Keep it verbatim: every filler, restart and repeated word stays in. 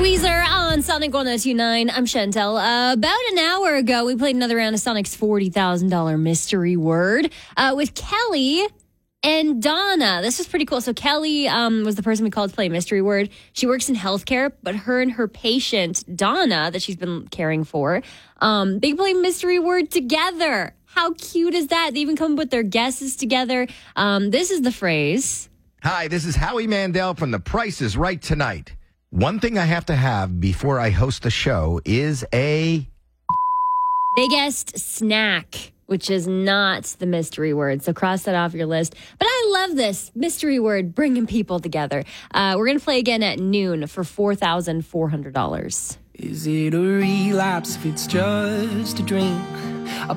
Weezer on Sonic one oh two point nine. I'm Chantel. Uh, about an hour ago, we played another round of Sonic's forty thousand dollars mystery word uh, with Kelly and Donna. This was pretty cool. So Kelly um, was the person we called to play mystery word. She works in healthcare, but her and her patient, Donna, that she's been caring for, um, they play mystery word together. How cute is that? They even come up with their guesses together. Um, this is the phrase. Hi, this is Howie Mandel from The Price is Right Tonight. One thing I have to have before I host the show is a... They guessed snack, which is not the mystery word. So cross that off your list. But I love this mystery word, bringing people together. Uh, we're going to play again at noon for four thousand four hundred dollars. Is it a relapse if it's just a drink?